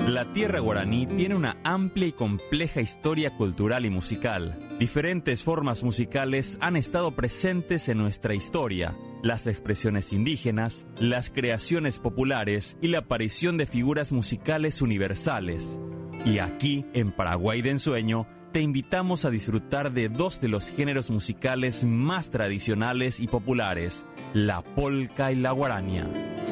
La tierra guaraní tiene una amplia y compleja historia cultural y musical. Diferentes formas musicales han estado presentes en nuestra historia. Las expresiones indígenas, las creaciones populares y la aparición de figuras musicales universales. Y aquí, en Paraguay de Ensueño, te invitamos a disfrutar de dos de los géneros musicales más tradicionales y populares, la polca y la guarania.